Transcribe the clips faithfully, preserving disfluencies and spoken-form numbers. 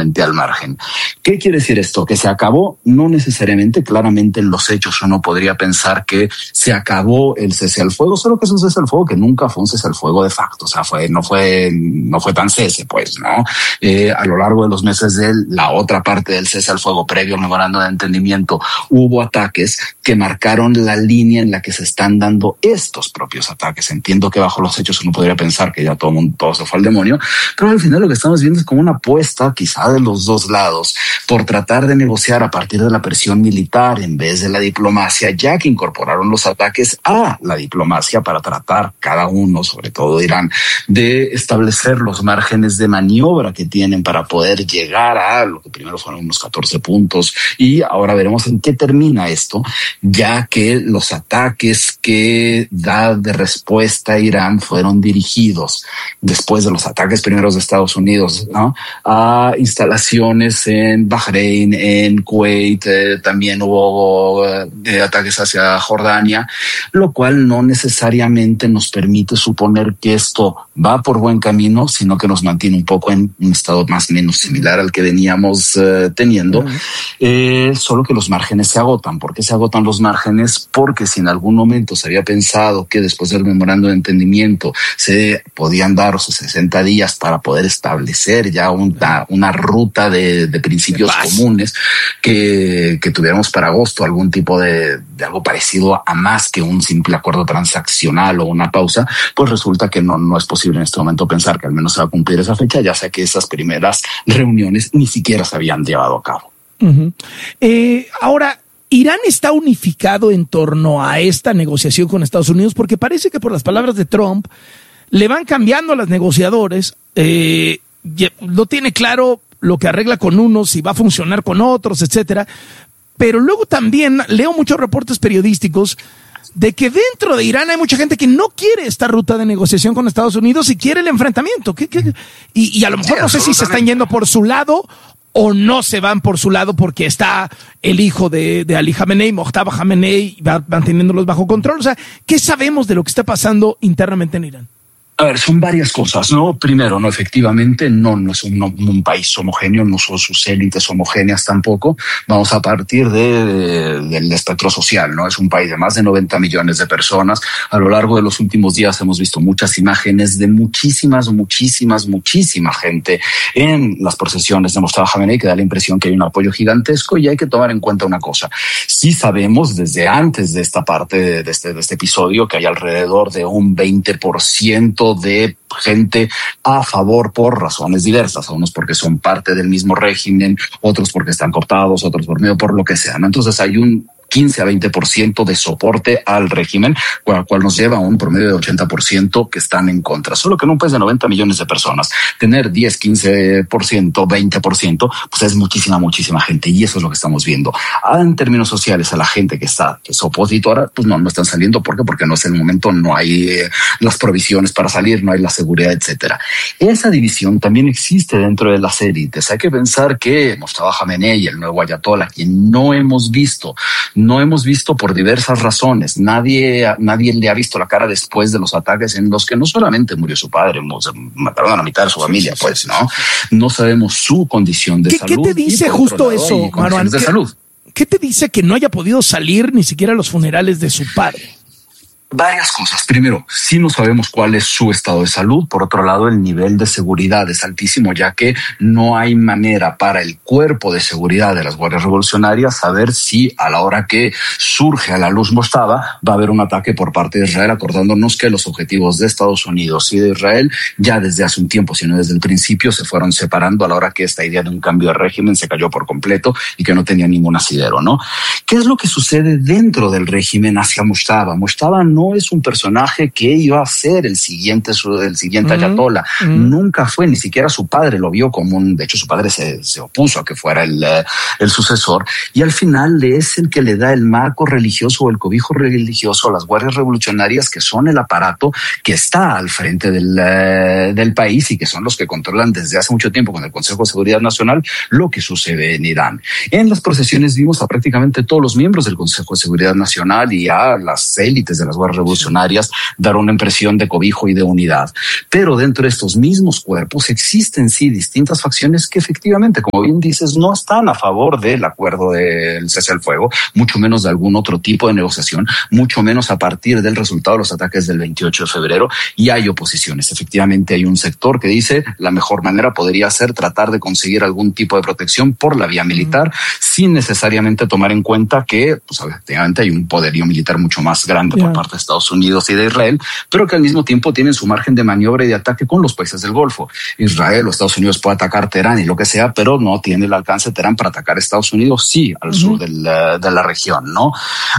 relativamente al margen. ¿Qué quiere decir esto? ¿Que se acabó? No necesariamente. Claramente en los hechos uno podría pensar que se acabó el cese al fuego, solo que es un cese al fuego que nunca fue un cese al fuego de facto. O sea, fue, no fue, no fue tan cese, pues, ¿no? Eh, a lo largo de los meses de la otra parte del cese al fuego previo al memorando de entendimiento, hubo ataques que marcaron la línea en la que se están dando estos propios ataques. Entiendo que bajo los hechos uno podría pensar que ya todo, mundo, todo se fue al demonio, pero al final lo que estamos viendo es como una apuesta quizá de los dos lados por tratar de negociar a partir de la presión militar en vez de la diplomacia, ya que incorporaron los ataques a la diplomacia para tratar cada uno, sobre todo Irán, de establecer los márgenes de maniobra que tienen para poder llegar a lo que primero fueron unos catorce puntos, y ahora veremos en qué termina esto, ya que los ataques que da de respuesta a Irán fueron dirigidos después de los ataques primeros de Estados Unidos, ¿no?, a instalaciones en Bahrein, en Kuwait, eh, también hubo eh, ataques hacia Jordania, lo cual no necesariamente nos permite suponer que esto va por buen camino, sino que nos mantiene un poco en un estado más o menos similar al que veníamos eh, teniendo, uh-huh. eh, solo que los márgenes se agotan. ¿Por qué se agotan los márgenes? Porque si en algún momento se había pensado que después del memorando de entendimiento se podían dar sesenta días para poder establecer ya una, una ruta de, de principios comunes que, que tuviéramos para agosto, algún tipo de, de algo parecido a más que un simple acuerdo transaccional o una pausa, pues resulta que no, no es posible en este momento pensar que al menos se va a cumplir esa fecha, ya sea que esas primeras reuniones ni siquiera se habían llevado a cabo. Uh-huh. Eh, ahora, ¿Irán está unificado en torno a esta negociación con Estados Unidos? Porque parece que por las palabras de Trump le van cambiando a los negociadores, eh, no tiene claro lo que arregla con unos, si va a funcionar con otros, etcétera. Pero luego también leo muchos reportes periodísticos de que dentro de Irán hay mucha gente que no quiere esta ruta de negociación con Estados Unidos y quiere el enfrentamiento. ¿Qué, qué? Y, y a lo mejor sí, no sé si se están yendo por su lado o no se van por su lado porque está el hijo de, de Ali Khamenei, Mojtaba Khamenei, va manteniéndolos bajo control. O sea, ¿qué sabemos de lo que está pasando internamente en Irán? A ver, son varias cosas, ¿no? Primero, no, efectivamente, no, no es un, no, un país homogéneo, no son sus élites homogéneas tampoco. Vamos a partir de, de, del espectro social, ¿no? Es un país de más de noventa millones de personas. A lo largo de los últimos días hemos visto muchas imágenes de muchísimas, muchísimas, muchísima gente en las procesiones de Mojtaba Khamenei, que da la impresión que hay un apoyo gigantesco, y hay que tomar en cuenta una cosa. Sí sabemos desde antes de esta parte, de, de, este, de este episodio, que hay alrededor de un veinte por ciento de gente a favor por razones diversas, unos porque son parte del mismo régimen, otros porque están cooptados, otros por medio, por lo que sea, ¿no? Entonces hay un quince a veinte por ciento de soporte al régimen, cual, cual nos lleva a un promedio de ochenta por ciento que están en contra. Solo que en un país de noventa millones de personas, tener diez, quince por ciento, veinte por ciento, pues es muchísima, muchísima gente, y eso es lo que estamos viendo. En términos sociales, a la gente que está, que es opositora, pues no, no están saliendo. ¿Por qué? Porque no es el momento, no hay eh, las provisiones para salir, no hay la seguridad, etcétera. Esa división también existe dentro de las élites. Hay que pensar que Mojtaba Khamenei, el nuevo ayatollah, quien no hemos visto, no hemos visto por diversas razones. Nadie, nadie le ha visto la cara después de los ataques en los que no solamente murió su padre, mataron a la mitad de su familia, pues, ¿no? No sabemos su condición de ¿Qué, salud. ¿Qué te dice justo lado, eso, Marwan? De ¿Qué, salud. ¿Qué te dice que no haya podido salir ni siquiera a los funerales de su padre? Varias cosas. Primero, sí no sabemos cuál es su estado de salud. Por otro lado, el nivel de seguridad es altísimo, ya que no hay manera para el cuerpo de seguridad de las guardias revolucionarias saber si a la hora que surge a la luz Mojtaba va a haber un ataque por parte de Israel, acordándonos que los objetivos de Estados Unidos y de Israel ya desde hace un tiempo, sino desde el principio, se fueron separando a la hora que esta idea de un cambio de régimen se cayó por completo y que no tenía ningún asidero, ¿no? ¿Qué es lo que sucede dentro del régimen hacia Mojtaba? Mojtaba no No es un personaje que iba a ser el siguiente, el siguiente uh-huh. ayatollah. Uh-huh. Nunca fue, ni siquiera su padre lo vio como un, de hecho su padre se, se opuso a que fuera el, el sucesor, y al final es el que le da el marco religioso o el cobijo religioso a las guardias revolucionarias, que son el aparato que está al frente del, del país y que son los que controlan desde hace mucho tiempo con el Consejo de Seguridad Nacional lo que sucede en Irán. En las procesiones vimos a prácticamente todos los miembros del Consejo de Seguridad Nacional y a las élites de las guardias guerras revolucionarias, dar una impresión de cobijo y de unidad. Pero dentro de estos mismos cuerpos existen sí distintas facciones que efectivamente, como bien dices, no están a favor del acuerdo del cese al fuego, mucho menos de algún otro tipo de negociación, mucho menos a partir del resultado de los ataques del veintiocho de febrero, y hay oposiciones. Efectivamente hay un sector que dice la mejor manera podría ser tratar de conseguir algún tipo de protección por la vía militar, mm. sin necesariamente tomar en cuenta que pues, efectivamente hay un poderío militar mucho más grande yeah. por parte de Estados Unidos y de Israel, pero que al mismo tiempo tienen su margen de maniobra y de ataque con los países del Golfo. Israel o Estados Unidos puede atacar Teherán y lo que sea, pero no tiene el alcance de Teherán para atacar a Estados Unidos, sí, al uh-huh. sur del, de la región, ¿no?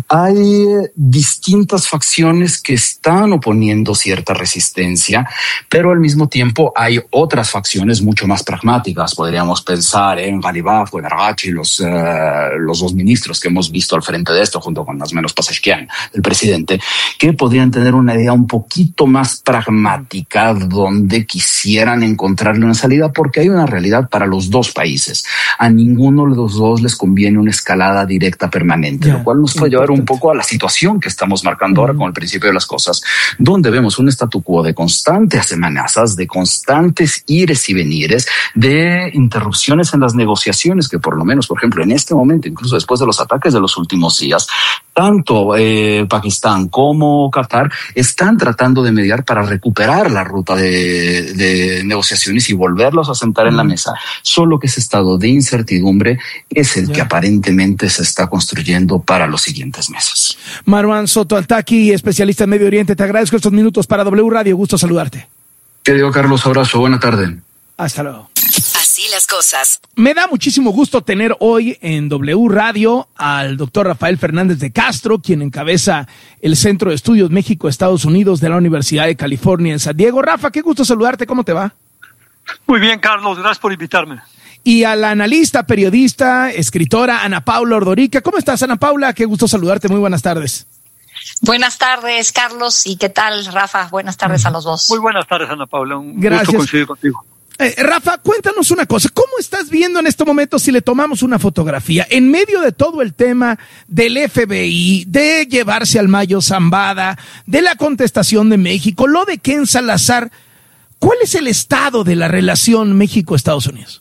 Hay distintas facciones que están oponiendo cierta resistencia, pero al mismo tiempo hay otras facciones mucho más pragmáticas. Podríamos pensar en Galibaf o en Argachi, los, uh, los dos ministros que hemos visto al frente de esto, junto con más o menos Pezeshkian, el presidente, que podrían tener una idea un poquito más pragmática donde quisieran encontrarle una salida, porque hay una realidad para los dos países. A ninguno de los dos les conviene una escalada directa permanente, yeah, lo cual nos puede llevar un poco a la situación que estamos marcando uh-huh. ahora con el principio de las cosas, donde vemos un statu quo de constantes amenazas, de constantes ires y venires, de interrupciones en las negociaciones que por lo menos, por ejemplo, en este momento, incluso después de los ataques de los últimos días, tanto eh, Pakistán como Qatar están tratando de mediar para recuperar la ruta de, de negociaciones y volverlos a sentar en la mesa, solo que ese estado de incertidumbre es el yeah. que aparentemente se está construyendo para los siguientes meses. Marwan Soto Altaki, especialista en Medio Oriente, te agradezco estos minutos para W Radio, gusto saludarte. Te digo, Carlos, abrazo, buena tarde. Hasta luego. Así las cosas. Me da muchísimo gusto tener hoy en W Radio al doctor Rafael Fernández de Castro, quien encabeza el Centro de Estudios México-Estados Unidos de la Universidad de California en San Diego. Rafa, qué gusto saludarte, ¿cómo te va? Muy bien, Carlos, gracias por invitarme. Y a la analista, periodista, escritora Ana Paula Ordorica. ¿Cómo estás, Ana Paula? Qué gusto saludarte, muy buenas tardes. Buenas tardes, Carlos, ¿y qué tal, Rafa? Buenas tardes a los dos. Muy buenas tardes, Ana Paula, un Gracias. gusto coincidir contigo. Eh, Rafa, cuéntanos una cosa, ¿cómo estás viendo en este momento si le tomamos una fotografía en medio de todo el tema del F B I, de llevarse al Mayo Zambada, de la contestación de México, lo de Ken Salazar? ¿Cuál es el estado de la relación México-Estados Unidos?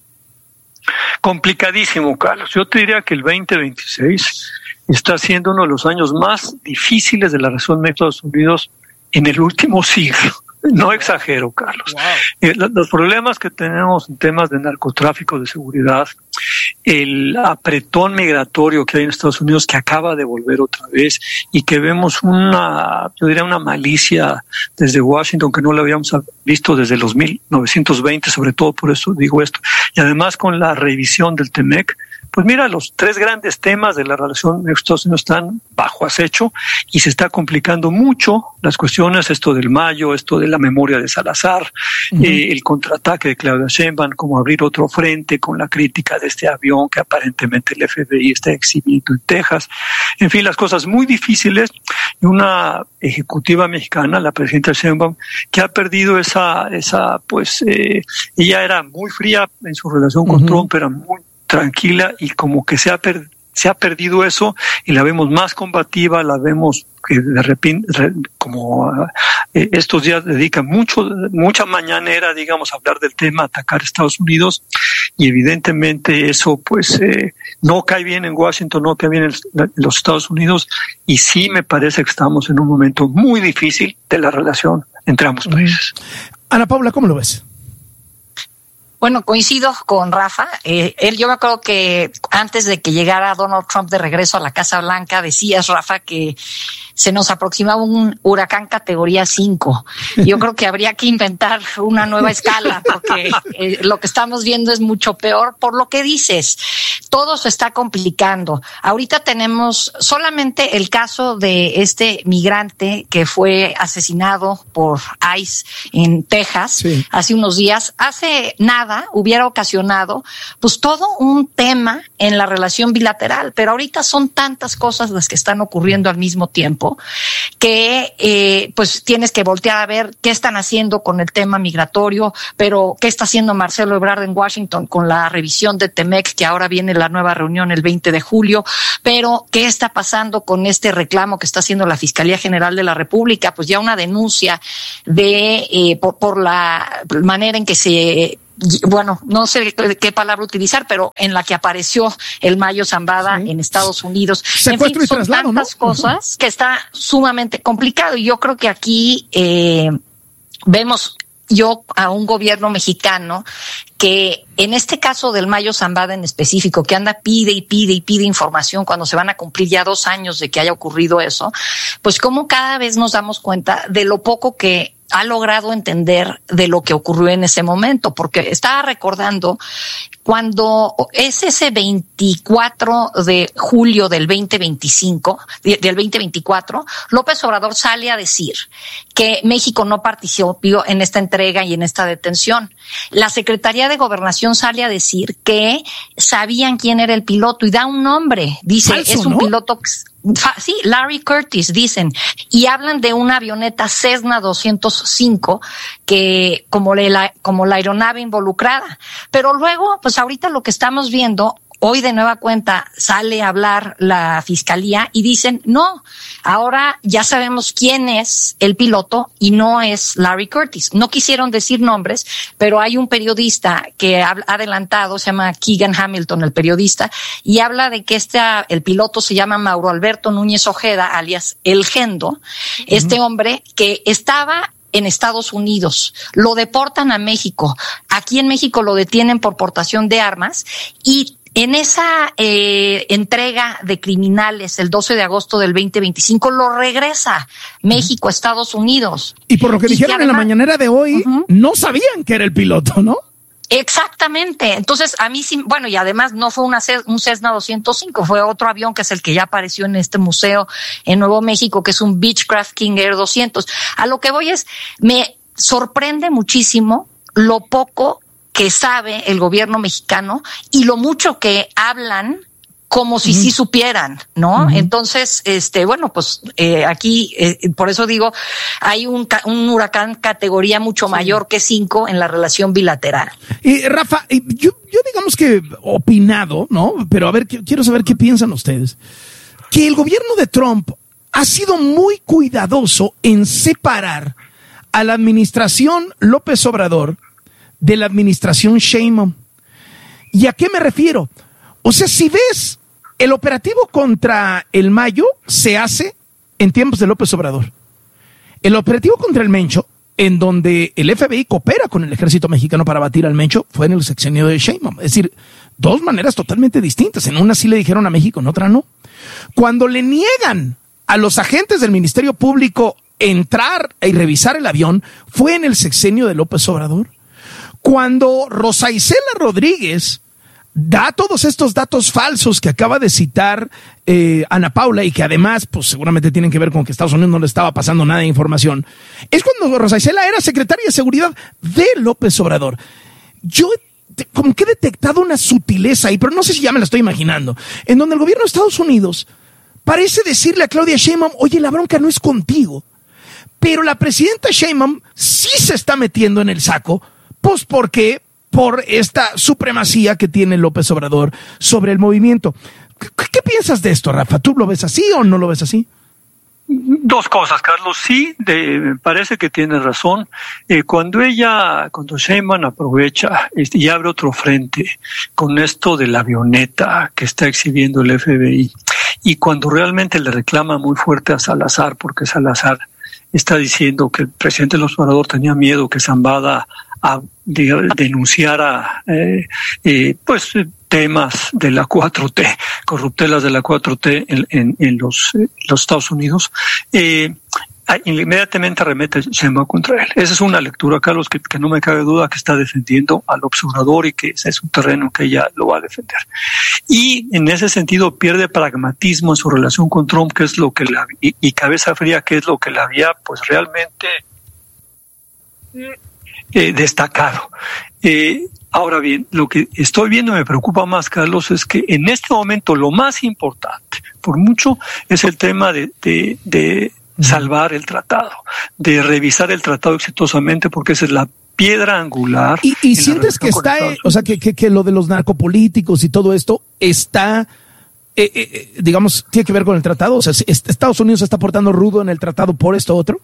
Complicadísimo, Carlos. Yo te diría que el veinte veintiséis está siendo uno de los años más difíciles de la relación México-Estados Unidos en el último siglo. No exagero, Carlos. Wow. Eh, los problemas que tenemos en temas de narcotráfico, de seguridad, el apretón migratorio que hay en Estados Unidos que acaba de volver otra vez y que vemos una, yo diría una malicia desde Washington que no la habíamos visto desde los mil novecientos veinte, sobre todo por eso digo esto. Y además con la revisión del T M E C, pues mira, los tres grandes temas de la relación de Estados Unidos están bajo acecho y se está complicando mucho las cuestiones, esto del Mayo, esto de la memoria de Salazar, uh-huh. eh, el contraataque de Claudia Sheinbaum, como abrir otro frente con la crítica de este avión que aparentemente el F B I está exhibiendo en Texas. En fin, las cosas muy difíciles y una ejecutiva mexicana, la presidenta Sheinbaum, que ha perdido esa, esa pues, eh, ella era muy fría en su relación con uh-huh. Trump, era muy tranquila y como que se ha, per, se ha perdido eso y la vemos más combativa, la vemos que de repente, re, como uh, eh, estos días dedica mucho, mucha mañanera, digamos, a hablar del tema, atacar a Estados Unidos y evidentemente eso pues eh, no cae bien en Washington, no cae bien en, en los Estados Unidos y sí me parece que estamos en un momento muy difícil de la relación entre ambos países. Ana Paula, ¿cómo lo ves? Bueno, coincido con Rafa. Eh, él, yo me acuerdo que antes de que llegara Donald Trump de regreso a la Casa Blanca, decías, Rafa, que se nos aproximaba un huracán categoría cinco. Yo creo que habría que inventar una nueva escala porque eh, lo que estamos viendo es mucho peor por lo que dices. Todo se está complicando. Ahorita tenemos solamente el caso de este migrante que fue asesinado por ICE en Texas sí. hace unos días. Hace nada hubiera ocasionado pues todo un tema en la relación bilateral, pero ahorita son tantas cosas las que están ocurriendo al mismo tiempo que eh, pues tienes que voltear a ver qué están haciendo con el tema migratorio, pero qué está haciendo Marcelo Ebrard en Washington con la revisión de T-MEC, que ahora viene la nueva reunión el veinte de julio, pero qué está pasando con este reclamo que está haciendo la Fiscalía General de la República, pues ya una denuncia de eh, por, por la manera en que se, bueno, no sé qué palabra utilizar, pero en la que apareció el Mayo Zambada sí. en Estados Unidos. Secuestro en fin, y son traslado, tantas ¿no? cosas que está sumamente complicado, y yo creo que aquí eh, vemos yo a un gobierno mexicano que en este caso del Mayo Zambada en específico, que anda pide y pide y pide información cuando se van a cumplir ya dos años de que haya ocurrido eso, pues como cada vez nos damos cuenta de lo poco que ha logrado entender de lo que ocurrió en ese momento, porque estaba recordando cuando es ese veinticuatro de julio del veinte veinticinco, del veinte veinticuatro, López Obrador sale a decir que México no participó en esta entrega y en esta detención. La Secretaría de Gobernación sale a decir que sabían quién era el piloto y da un nombre. Dice, Falso, es un ¿no? piloto... Sí, Larry Curtis, dicen, y hablan de una avioneta Cessna doscientos cinco que como la, como la aeronave involucrada. Pero luego, pues ahorita lo que estamos viendo, hoy de nueva cuenta sale a hablar la fiscalía y dicen, no, ahora ya sabemos quién es el piloto y no es Larry Curtis. No quisieron decir nombres, pero hay un periodista que ha adelantado, se llama Keegan Hamilton, el periodista, y habla de que este, el piloto se llama Mauro Alberto Núñez Ojeda, alias El Gendo, uh-huh. este hombre que estaba en Estados Unidos, lo deportan a México, aquí en México lo detienen por portación de armas, y en esa eh, entrega de criminales el doce de agosto del veinte veinticinco lo regresa México a Estados Unidos. Y por lo que y dijeron que además, en la mañanera de hoy, uh-huh. no sabían que era el piloto, ¿no? Exactamente. Entonces, a mí sí, bueno, y además no fue una, un Cessna doscientos cinco, fue otro avión que es el que ya apareció en este museo en Nuevo México, que es un Beechcraft King Air doscientos. A lo que voy es, me sorprende muchísimo lo poco que sabe el gobierno mexicano y lo mucho que hablan como si uh-huh. sí supieran, ¿no? Uh-huh. Entonces, este, bueno, pues eh, aquí, eh, por eso digo, hay un, un huracán categoría mucho sí. mayor que cinco en la relación bilateral. Y Rafa, yo, yo digamos que opinado, ¿no? Pero a ver, quiero saber qué piensan ustedes. Que el gobierno de Trump ha sido muy cuidadoso en separar a la administración López Obrador de la administración Sheinbaum. ¿Y a qué me refiero? O sea, si ves, el operativo contra el Mayo se hace en tiempos de López Obrador. El operativo contra el Mencho, en donde el F B I coopera con el ejército mexicano para batir al Mencho, fue en el sexenio de Sheinbaum. Es decir, dos maneras totalmente distintas. En una sí le dijeron a México, en otra no. Cuando le niegan a los agentes del Ministerio Público entrar y revisar el avión, fue en el sexenio de López Obrador. Cuando Rosa Isela Rodríguez da todos estos datos falsos que acaba de citar eh, Ana Paula y que además pues seguramente tienen que ver con que Estados Unidos no le estaba pasando nada de información, es cuando Rosa Isela era secretaria de Seguridad de López Obrador. Yo como que he detectado una sutileza ahí, pero no sé si ya me la estoy imaginando, en donde el gobierno de Estados Unidos parece decirle a Claudia Sheinbaum, oye, la bronca no es contigo, pero la presidenta Sheinbaum sí se está metiendo en el saco. Pues porque por esta supremacía que tiene López Obrador sobre el movimiento. ¿Qué, qué piensas de esto, Rafa? ¿Tú lo ves así o no lo ves así? Dos cosas, Carlos. Sí, de, me parece que tienes razón. Eh, cuando ella, cuando Sheinbaum aprovecha este, y abre otro frente con esto de la avioneta que está exhibiendo el F B I, y cuando realmente le reclama muy fuerte a Salazar, porque Salazar está diciendo que el presidente López Obrador tenía miedo que Zambada a de, denunciara eh, eh, pues temas de la cuatro T, corruptelas de la cuatro T en, en, en los, eh, los Estados Unidos, eh, inmediatamente arremete Sheinbaum contra él. Esa es una lectura, Carlos, que, que no me cabe duda que está defendiendo al observador y que ese es un terreno que ella lo va a defender. Y en ese sentido pierde pragmatismo en su relación con Trump, que es lo que la, y, y cabeza fría, que es lo que la había pues realmente eh, destacado. Eh, Ahora bien, lo que estoy viendo y me preocupa más, Carlos, es que en este momento lo más importante, por mucho, es el tema de, de, de salvar el tratado, de revisar el tratado exitosamente, porque esa es la piedra angular. Y, y sientes que está, eh, o sea, que, que, que lo de los narcopolíticos y todo esto está, eh, eh, digamos, tiene que ver con el tratado. O sea, ¿Estados Unidos se está portando rudo en el tratado por esto otro?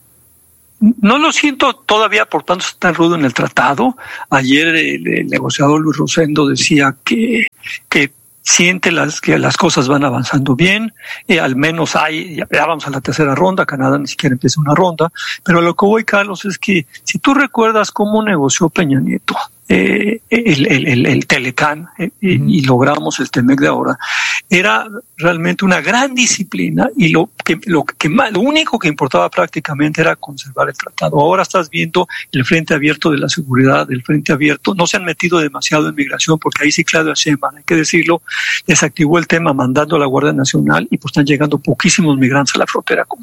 No lo siento todavía portándose tan rudo en el tratado. Ayer el, el negociador Luis Rosendo decía que, que siente las, que las cosas van avanzando bien, eh, al menos hay, ya, ya vamos a la tercera ronda, Canadá ni siquiera empieza una ronda, pero lo que voy, Carlos, es que si tú recuerdas cómo negoció Peña Nieto, eh, el, el, el, el Telecán eh, uh-huh. y, y logramos el Temec de ahora, era realmente una gran disciplina y lo que, lo que más, lo único que importaba prácticamente era conservar el tratado. Ahora estás viendo el frente abierto de la seguridad, el frente abierto, no se han metido demasiado en migración porque ahí sí Claudia Sheinbaum, hay que decirlo, desactivó el tema mandando a la Guardia Nacional y pues están llegando poquísimos migrantes a la frontera común.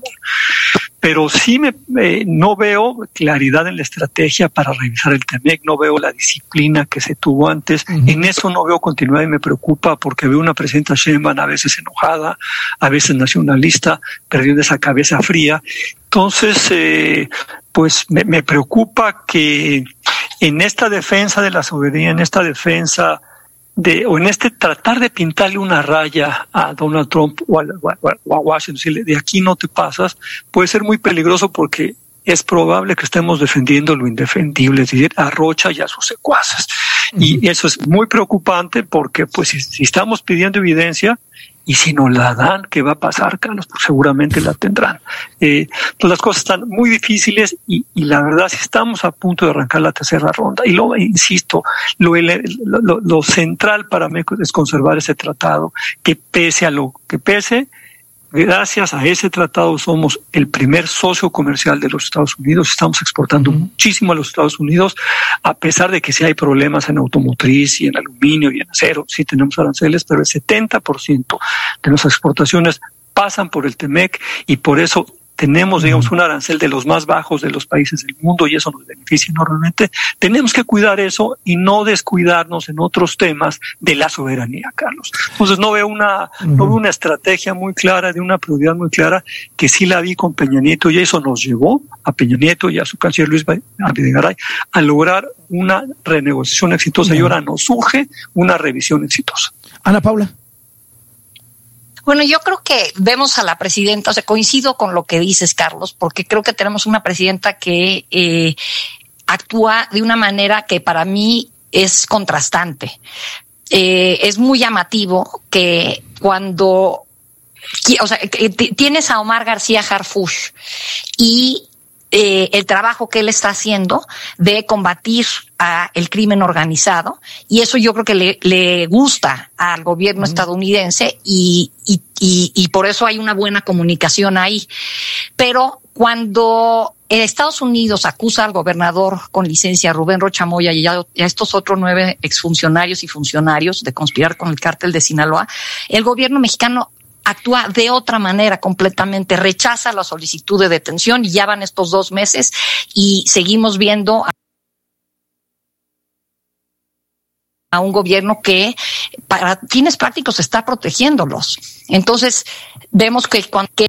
Pero sí me eh, no veo claridad en la estrategia para revisar el Temec, no veo la disciplina que se tuvo antes, uh-huh. en eso no veo continuidad y me preocupa porque veo una presidenta Sheinbaum a veces enojada, a veces nacionalista, perdiendo esa cabeza fría. Entonces, eh, pues me, me preocupa que en esta defensa de la soberanía, en esta defensa de, o en este tratar de pintarle una raya a Donald Trump o a, o a Washington, decirle, de aquí no te pasas, puede ser muy peligroso porque es probable que estemos defendiendo lo indefendible, es decir, a Rocha y a sus secuaces. Uh-huh. Y eso es muy preocupante porque, pues, si, si estamos pidiendo evidencia, y si nos la dan, ¿qué va a pasar, Carlos? Pues seguramente la tendrán. Eh, pues las cosas están muy difíciles y, y la verdad, si estamos a punto de arrancar la tercera ronda, y lo insisto, lo, lo, lo central para México es conservar ese tratado, que pese a lo que pese, gracias a ese tratado somos el primer socio comercial de los Estados Unidos. Estamos exportando uh-huh. muchísimo a los Estados Unidos, a pesar de que sí hay problemas en automotriz y en aluminio y en acero. Sí tenemos aranceles, pero el setenta por ciento de nuestras exportaciones pasan por el Temec y por eso tenemos, digamos, un arancel de los más bajos de los países del mundo y eso nos beneficia enormemente. Tenemos que cuidar eso y no descuidarnos en otros temas de la soberanía, Carlos. Entonces no veo una, uh-huh. no veo una estrategia muy clara, de una prioridad muy clara, que sí la vi con Peña Nieto y eso nos llevó a Peña Nieto y a su canciller Luis Videgaray a lograr una renegociación exitosa uh-huh. y ahora nos surge una revisión exitosa. Ana Paula. Bueno, yo creo que vemos a la presidenta, o sea, coincido con lo que dices, Carlos, porque creo que tenemos una presidenta que eh, actúa de una manera que para mí es contrastante. Eh, es muy llamativo que cuando, o sea, tienes a Omar García Harfuch y Eh, el trabajo que él está haciendo de combatir a el crimen organizado, y eso yo creo que le, le gusta al gobierno uh-huh. estadounidense y, y, y, y por eso hay una buena comunicación ahí. Pero cuando Estados Unidos acusa al gobernador con licencia Rubén Rocha Moya y a, y a estos otros nueve exfuncionarios y funcionarios de conspirar con el cártel de Sinaloa, el gobierno mexicano actúa de otra manera completamente, rechaza la solicitud de detención y ya van estos dos meses y seguimos viendo a, a un gobierno que para fines prácticos está protegiéndolos. Entonces vemos que, que